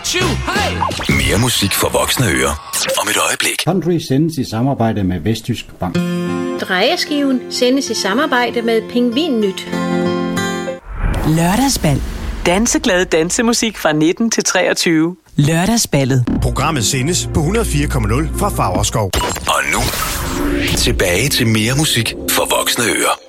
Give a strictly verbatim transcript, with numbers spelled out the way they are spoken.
you, hey! Mere musik for voksne ører. Om et øjeblik. Country sendes i samarbejde med Vestjysk Bank. Drejeskiven sendes i samarbejde med Pingvinnyt. Lørdagsbal. Danseglad dansemusik fra nitten til treogtyve. Lørdagsballet. Programmet sendes på hundrede og fire komma nul fra Favrskov. Og nu, tilbage til mere musik for voksne ører.